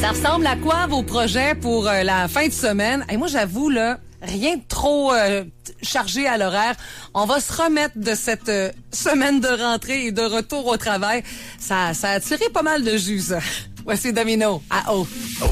Ça ressemble à quoi vos projets pour la fin de semaine? Et moi, j'avoue, là, rien de trop chargé à l'horaire. On va se remettre de cette semaine de rentrée et de retour au travail. Ça a tiré pas mal de jus, ça. Voici Domino à O.